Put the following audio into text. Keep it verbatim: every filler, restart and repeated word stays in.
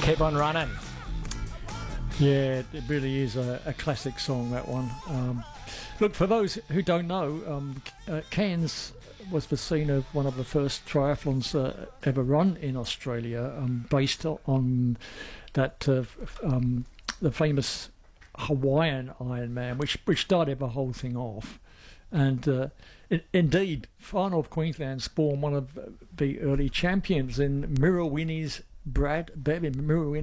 Keep on running. Yeah, it really is a, a classic song, that one. Um, look, for those who don't know, um, uh, Cairns was the scene of one of the first triathlons uh, ever run in Australia, um, based on that uh, um, the famous Hawaiian Ironman, which which started the whole thing off. And uh, it, indeed, Far North Queensland spawned one of the early champions in Mirror Winnie's Brad Bevan. Mirror